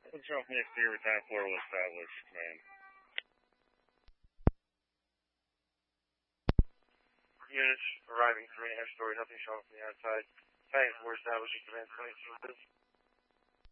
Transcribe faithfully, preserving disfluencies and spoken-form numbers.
Control from the exterior, time floor will establish, man. Units arriving three and a half story, nothing showing from the outside. Time floor establishing command twenty-two.